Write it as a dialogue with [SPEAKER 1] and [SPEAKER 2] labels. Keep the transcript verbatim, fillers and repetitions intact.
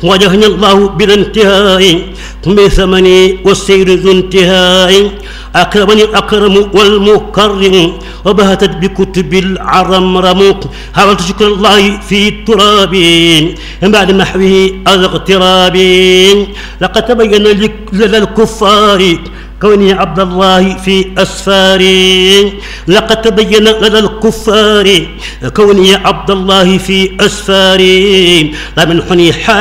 [SPEAKER 1] واجهني الله بلا انتهاء بثمني والسير ذو انتهاء أكرمني الأكرم والمكرم وبهتت بكتب العرمرم حاولت شكر الله في التراب بعد محوه الاغتراب لقد تبين لدى الكفار كوني عبد الله في أسفاري لقد تبين لدى الكفار كوني عبد الله في أسفاري لا منحني حال